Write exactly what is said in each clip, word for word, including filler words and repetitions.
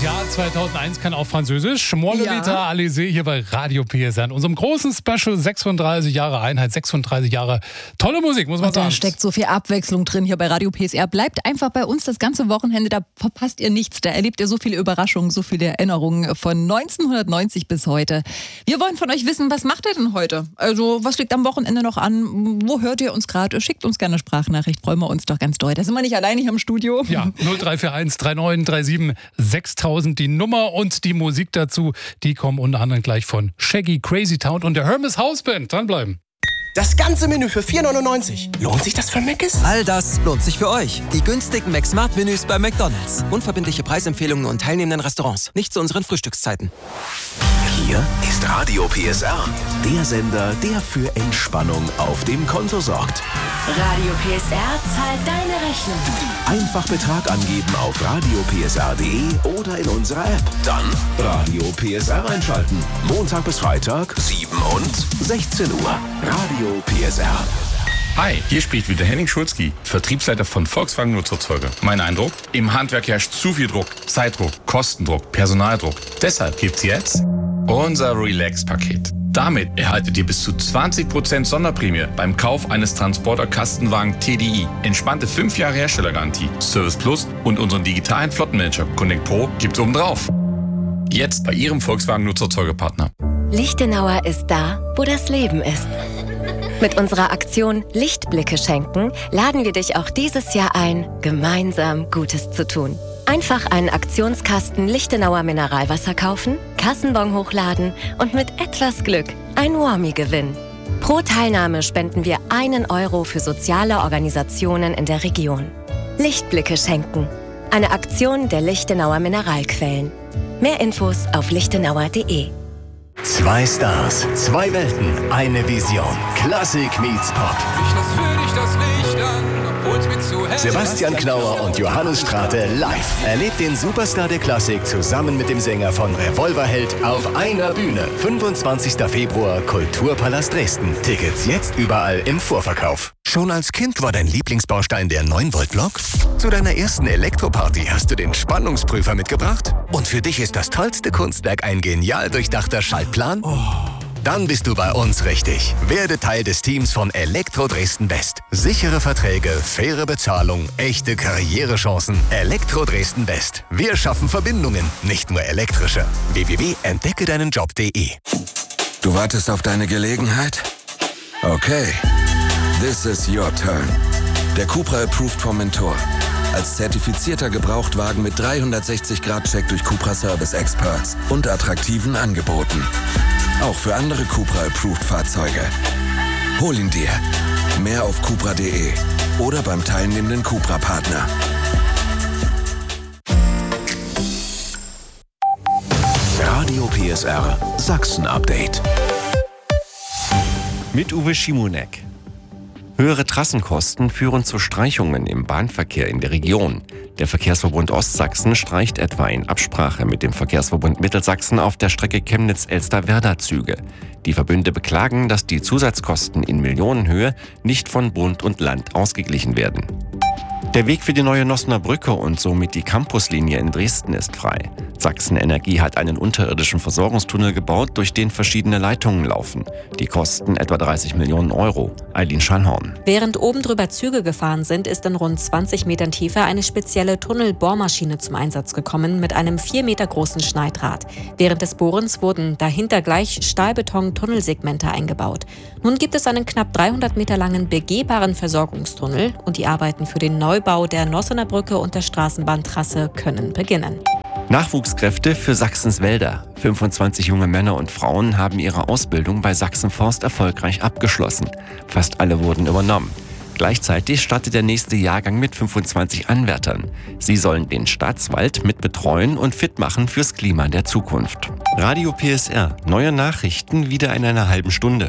Jahr zweitausendeins kann auch Französisch. Moi le Lita Alizé hier bei Radio P S R. In unserem großen Special sechsunddreißig Jahre Einheit, sechsunddreißig Jahre tolle Musik, muss man Und sagen. Da steckt so viel Abwechslung drin hier bei Radio P S R. Bleibt einfach bei uns das ganze Wochenende, da verpasst ihr nichts. Da erlebt ihr so viele Überraschungen, so viele Erinnerungen von neunzehnhundertneunzig bis heute. Wir wollen von euch wissen, was macht ihr denn heute? Also was liegt am Wochenende noch an? Wo hört ihr uns gerade? Schickt uns gerne eine Sprachnachricht, freuen wir uns doch ganz doll. Da sind wir nicht alleine hier im Studio. Ja, null drei vier eins drei neun drei sieben sechstausend die Nummer und die Musik dazu, die kommen unter anderem gleich von Shaggy, Crazy Town und der Hermes House Band. Dranbleiben. Das ganze Menü für vier neunundneunzig. Lohnt sich das für Mc's? All das lohnt sich für euch. Die günstigen McSmart-Menüs bei McDonald's. Unverbindliche Preisempfehlungen und teilnehmenden Restaurants. Nicht zu unseren Frühstückszeiten. Hier ist Radio P S R. Der Sender, der für Entspannung auf dem Konto sorgt. Radio P S R zahlt deine Rechnung. Einfach Betrag angeben auf radio p s r punkt d e oder in unserer App. Dann Radio P S R einschalten. Montag bis Freitag, sieben und sechzehn Uhr. Radio P S R. Hi, hier spricht wieder Henning Schulzki, Vertriebsleiter von Volkswagen Nutzerzeuger. Mein Eindruck? Im Handwerk herrscht zu viel Druck, Zeitdruck, Kostendruck, Personaldruck. Deshalb gibt's jetzt unser Relax-Paket. Damit erhaltet ihr bis zu zwanzig Prozent Sonderprämie beim Kauf eines Transporter-Kastenwagen T D I. Entspannte fünf Jahre Herstellergarantie, Service Plus und unseren digitalen Flottenmanager Connect Pro gibt's obendrauf. Jetzt bei Ihrem Volkswagen Nutzerzeugerpartner. Lichtenauer ist da, wo das Leben ist. Mit unserer Aktion Lichtblicke schenken laden wir dich auch dieses Jahr ein, gemeinsam Gutes zu tun. Einfach einen Aktionskasten Lichtenauer Mineralwasser kaufen, Kassenbon hochladen und mit etwas Glück ein Warmie gewinnen. Pro Teilnahme spenden wir einen Euro für soziale Organisationen in der Region. Lichtblicke schenken. Eine Aktion der Lichtenauer Mineralquellen. Mehr Infos auf lichtenauer punkt de. Zwei Stars, zwei Welten, eine Vision. Klassik meets Pop. Ich lass für dich das Licht an, obwohl's mir zu hell ist. Sebastian Knauer und Johannes Strate live. Erlebt den Superstar der Klassik zusammen mit dem Sänger von Revolverheld auf einer Bühne. fünfundzwanzigster Februar, Kulturpalast Dresden. Tickets jetzt überall im Vorverkauf. Schon als Kind war dein Lieblingsbaustein der neun Volt Lok? Zu deiner ersten Elektroparty hast du den Spannungsprüfer mitgebracht? Und für dich ist das tollste Kunstwerk ein genial durchdachter Schaltplan? Oh. Dann bist du bei uns richtig. Werde Teil des Teams von Elektro Dresden West. Sichere Verträge, faire Bezahlung, echte Karrierechancen. Elektro Dresden West. Wir schaffen Verbindungen, nicht nur elektrische. w w w punkt entdecke deinen job punkt de. Du wartest auf deine Gelegenheit? Okay. This is your turn. Der Cupra Approved vom Mentor. Als zertifizierter Gebrauchtwagen mit dreihundertsechzig Grad Check durch Cupra Service Experts und attraktiven Angeboten. Auch für andere Cupra Approved Fahrzeuge. Hol ihn dir. Mehr auf cupra punkt de oder beim teilnehmenden Cupra Partner. Radio P S R Sachsen Update. Mit Uwe Schimonek. Höhere Trassenkosten führen zu Streichungen im Bahnverkehr in der Region. Der Verkehrsverbund Ostsachsen streicht etwa in Absprache mit dem Verkehrsverbund Mittelsachsen auf der Strecke Chemnitz-Elsterwerda Züge. Die Verbünde beklagen, dass die Zusatzkosten in Millionenhöhe nicht von Bund und Land ausgeglichen werden. Der Weg für die neue Nossener Brücke und somit die Campuslinie in Dresden ist frei. Sachsen Energie hat einen unterirdischen Versorgungstunnel gebaut, durch den verschiedene Leitungen laufen. Die kosten etwa dreißig Millionen Euro. Eileen Schallhorn. Während oben drüber Züge gefahren sind, ist in rund zwanzig Metern Tiefe eine spezielle Tunnelbohrmaschine zum Einsatz gekommen mit einem vier Meter großen Schneidrad. Während des Bohrens wurden dahinter gleich Stahlbeton-Tunnelsegmente eingebaut. Nun gibt es einen knapp dreihundert Meter langen begehbaren Versorgungstunnel und die Arbeiten für den Neubau der Nossener Brücke und der Straßenbahntrasse können beginnen. Nachwuchskräfte für Sachsens Wälder. fünfundzwanzig junge Männer und Frauen haben ihre Ausbildung bei Sachsen Forst erfolgreich abgeschlossen. Fast alle wurden übernommen. Gleichzeitig startet der nächste Jahrgang mit fünfundzwanzig Anwärtern. Sie sollen den Staatswald mit betreuen und fit machen fürs Klima der Zukunft. Radio P S R. Neue Nachrichten wieder in einer halben Stunde.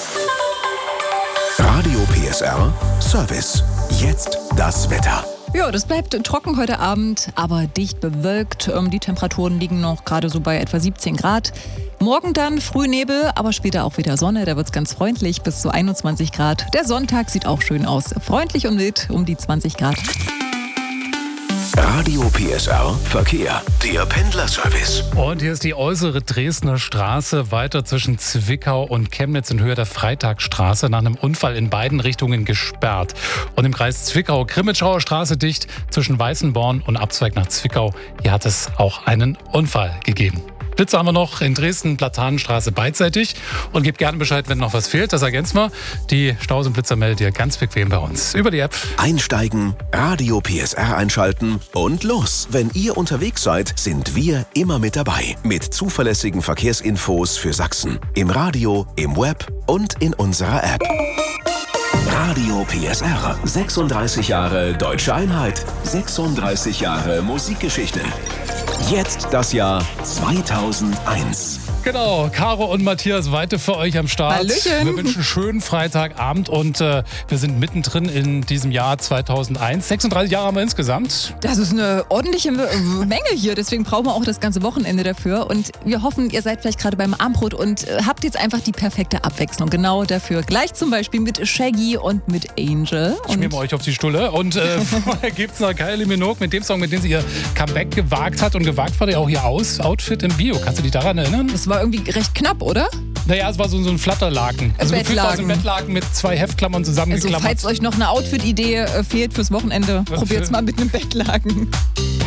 Radio P S R Service. Jetzt das Wetter. Ja, das bleibt trocken heute Abend, aber dicht bewölkt. Die Temperaturen liegen noch gerade so bei etwa siebzehn Grad. Morgen dann Frühnebel, aber später auch wieder Sonne. Da wird es ganz freundlich bis zu einundzwanzig Grad. Der Sonntag sieht auch schön aus. Freundlich und mild um die zwanzig Grad. Radio P S R Verkehr, der Pendlerservice. Und hier ist die äußere Dresdner Straße weiter zwischen Zwickau und Chemnitz in Höhe der Freitagstraße nach einem Unfall in beiden Richtungen gesperrt. Und im Kreis Zwickau Grimmitschauer Straße dicht zwischen Weißenborn und Abzweig nach Zwickau. Hier hat es auch einen Unfall gegeben. Blitze haben wir noch in Dresden, Platanenstraße beidseitig. Und gebt gerne Bescheid, wenn noch was fehlt. Das ergänzen wir. Die Staus- und Blitzer meldet ihr ganz bequem bei uns über die App. Einsteigen, Radio P S R einschalten und los. Wenn ihr unterwegs seid, sind wir immer mit dabei. Mit zuverlässigen Verkehrsinfos für Sachsen. Im Radio, im Web und in unserer App. Radio P S R. sechsunddreißig Jahre Deutsche Einheit. sechsunddreißig Jahre Musikgeschichte. Jetzt das Jahr zweitausendeins. Genau, Caro und Matthias Weite für euch am Start. Hallöchen. Wir wünschen einen schönen Freitagabend und äh, wir sind mittendrin in diesem Jahr zweitausendeins. sechsunddreißig Jahre haben wir insgesamt. Das ist eine ordentliche Menge hier, deswegen brauchen wir auch das ganze Wochenende dafür. Und wir hoffen, ihr seid vielleicht gerade beim Abendbrot und äh, habt jetzt einfach die perfekte Abwechslung genau dafür. Gleich zum Beispiel mit Shaggy und mit Angel. Ich nehme euch auf die Stulle und äh, vorher gibt es noch Kylie Minogue mit dem Song, mit dem sie ihr Comeback gewagt hat. Und gewagt war ja auch ihr Aus Outfit im Video. Kannst du dich daran erinnern? Das war irgendwie recht knapp, oder? Naja, es war so, so ein Flatterlaken. Also gefühlt war so ein Bettlaken mit zwei Heftklammern zusammengeklammert. Also falls euch noch eine Outfit-Idee äh, fehlt fürs Wochenende, probiert's mal mit einem Bettlaken.